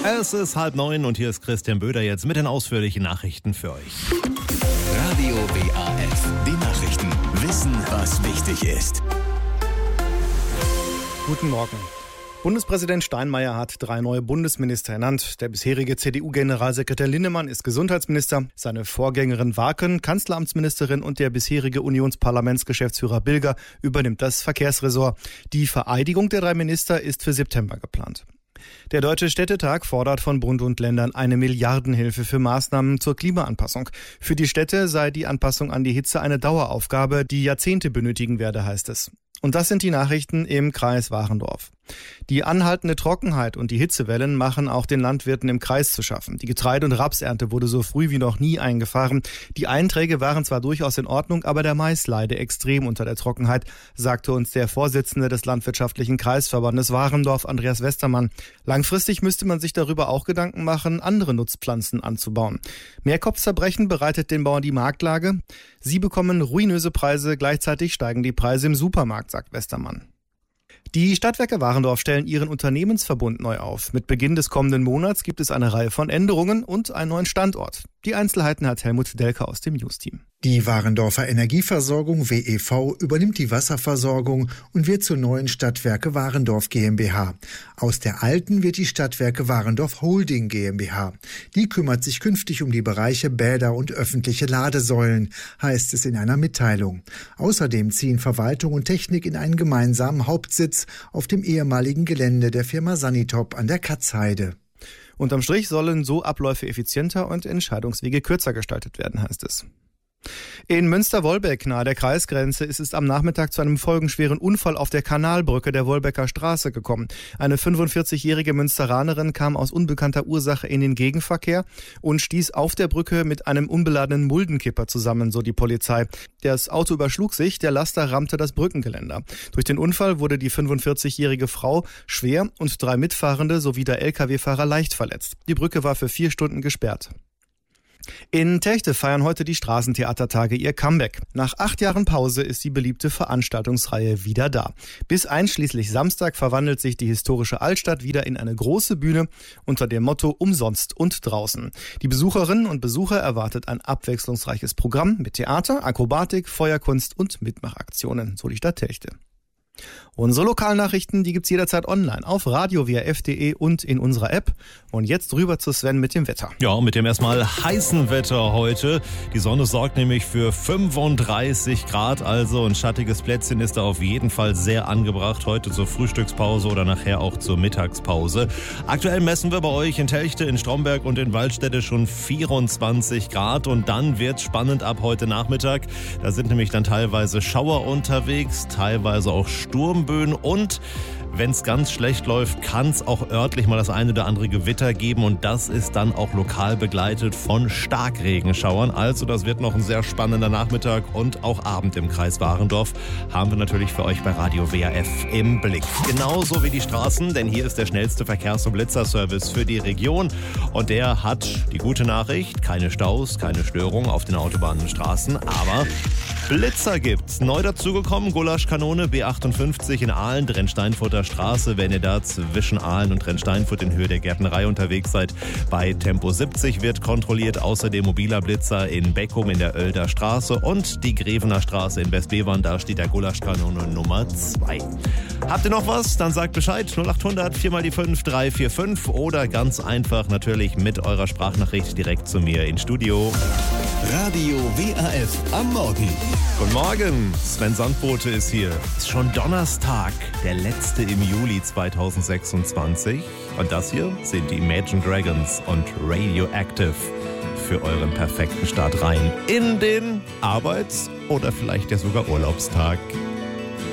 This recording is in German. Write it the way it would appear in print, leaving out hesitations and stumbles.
Es ist 8:30 und hier ist Christian Böder jetzt mit den ausführlichen Nachrichten für euch. Radio WAF, die Nachrichten. Wissen, was wichtig ist. Guten Morgen. Bundespräsident Steinmeier hat 3 neue Bundesminister ernannt. Der bisherige CDU-Generalsekretär Linnemann ist Gesundheitsminister, seine Vorgängerin Warken Kanzleramtsministerin und der bisherige Unionsparlamentsgeschäftsführer Bilger übernimmt das Verkehrsressort. Die Vereidigung der 3 Minister ist für September geplant. Der Deutsche Städtetag fordert von Bund und Ländern eine Milliardenhilfe für Maßnahmen zur Klimaanpassung. Für die Städte sei die Anpassung an die Hitze eine Daueraufgabe, die Jahrzehnte benötigen werde, heißt es. Und das sind die Nachrichten im Kreis Warendorf. Die anhaltende Trockenheit und die Hitzewellen machen auch den Landwirten im Kreis zu schaffen. Die Getreide- und Rapsernte wurde so früh wie noch nie eingefahren. Die Einträge waren zwar durchaus in Ordnung, aber der Mais leide extrem unter der Trockenheit, sagte uns der Vorsitzende des Landwirtschaftlichen Kreisverbandes Warendorf, Andreas Westermann. Langfristig müsste man sich darüber auch Gedanken machen, andere Nutzpflanzen anzubauen. Mehr Kopfzerbrechen bereitet den Bauern die Marktlage. Sie bekommen ruinöse Preise, gleichzeitig steigen die Preise im Supermarkt, sagt Westermann. Die Stadtwerke Warendorf stellen ihren Unternehmensverbund neu auf. Mit Beginn des kommenden Monats gibt es eine Reihe von Änderungen und einen neuen Standort. Die Einzelheiten hat Helmut Delker aus dem News-Team. Die Warendorfer Energieversorgung WEV übernimmt die Wasserversorgung und wird zur neuen Stadtwerke Warendorf GmbH. Aus der alten wird die Stadtwerke Warendorf Holding GmbH. Die kümmert sich künftig um die Bereiche Bäder und öffentliche Ladesäulen, heißt es in einer Mitteilung. Außerdem ziehen Verwaltung und Technik in einen gemeinsamen Hauptsitz auf dem ehemaligen Gelände der Firma Sanitop an der Katzheide. Unterm Strich sollen so Abläufe effizienter und Entscheidungswege kürzer gestaltet werden, heißt es. In Münster-Wolbeck nahe der Kreisgrenze ist es am Nachmittag zu einem folgenschweren Unfall auf der Kanalbrücke der Wolbecker Straße gekommen. Eine 45-jährige Münsteranerin kam aus unbekannter Ursache in den Gegenverkehr und stieß auf der Brücke mit einem unbeladenen Muldenkipper zusammen, so die Polizei. Das Auto überschlug sich, der Laster rammte das Brückengeländer. Durch den Unfall wurde die 45-jährige Frau schwer und 3 Mitfahrende sowie der Lkw-Fahrer leicht verletzt. Die Brücke war für 4 Stunden gesperrt. In Techte feiern heute die Straßentheatertage ihr Comeback. Nach 8 Jahren Pause ist die beliebte Veranstaltungsreihe wieder da. Bis einschließlich Samstag verwandelt sich die historische Altstadt wieder in eine große Bühne unter dem Motto Umsonst und draußen. Die Besucherinnen und Besucher erwartet ein abwechslungsreiches Programm mit Theater, Akrobatik, Feuerkunst und Mitmachaktionen, so die Stadt Techte. Unsere Lokalnachrichten, die gibt's jederzeit online auf radio.waf.de und in unserer App. Und jetzt rüber zu Sven mit dem Wetter. Ja, mit dem erstmal heißen Wetter heute. Die Sonne sorgt nämlich für 35 Grad, also ein schattiges Plätzchen ist da auf jeden Fall sehr angebracht. Heute zur Frühstückspause oder nachher auch zur Mittagspause. Aktuell messen wir bei euch in Techte, in Stromberg und in Waldstätte schon 24 Grad. Und dann wird's spannend ab heute Nachmittag. Da sind nämlich dann teilweise Schauer unterwegs, teilweise auch Sturmböen und wenn es ganz schlecht läuft, kann es auch örtlich mal das eine oder andere Gewitter geben und das ist dann auch lokal begleitet von Starkregenschauern. Also das wird noch ein sehr spannender Nachmittag und auch Abend im Kreis Warendorf haben wir natürlich für euch bei Radio WAF im Blick. Genauso wie die Straßen, denn hier ist der schnellste Verkehrs- und Blitzerservice für die Region und der hat die gute Nachricht, keine Staus, keine Störungen auf den Autobahnen und Straßen, aber Blitzer gibt's. Neu dazugekommen, Gulaschkanone B58 in Ahlen, Drensteinfurter Straße, wenn ihr da zwischen Ahlen und Drensteinfurt in Höhe der Gärtnerei unterwegs seid. Bei Tempo 70 wird kontrolliert, außerdem mobiler Blitzer in Beckum in der Oelder Straße und die Grevener Straße in Westbevern, da steht der Gulaschkanone Nummer 2. Habt ihr noch was? Dann sagt Bescheid, 0800 4x5 345 oder ganz einfach natürlich mit eurer Sprachnachricht direkt zu mir ins Studio. Radio WAF am Morgen. Guten Morgen, Sven Sandbote ist hier. Es ist schon Donnerstag, der letzte im Juli 2026. Und das hier sind die Imagine Dragons und Radioactive für euren perfekten Start rein in den Arbeits- oder vielleicht ja sogar Urlaubstag.